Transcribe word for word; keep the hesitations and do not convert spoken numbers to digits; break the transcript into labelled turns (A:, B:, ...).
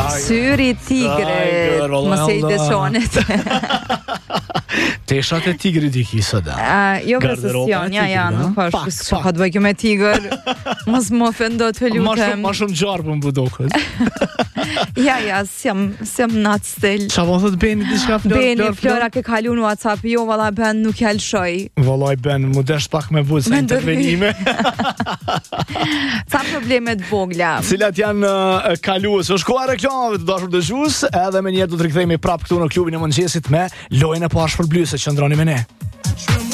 A: Syri tigre, mos e i dëshonit.
B: Teshat e tigrit i kisa da.
A: Jo presesionja janë, nuk është kështu ka të bëj kjo me tigër. Mos më ofendo të lutem.
B: Ma shumë gjarë për më budokët.
A: Ja, ja, s'jam s'jam nat stil.
B: Qa më thët Beni diçka flor?
A: Beni, Flora ke kalu në WhatsApp, jo valla Ben nuk jalshoj.
B: Vallaj Ben, mu desh pak me buzë sa intervenime.
A: Ca problemet vogla.
B: Cilat janë uh, kaluës. Është koha reklamave të dashur dëgjues, edhe me njerë do të rikthehemi prapë këtu në klubin e mëngjesit me lojën e pashpërblyese. Qëndroni me ne.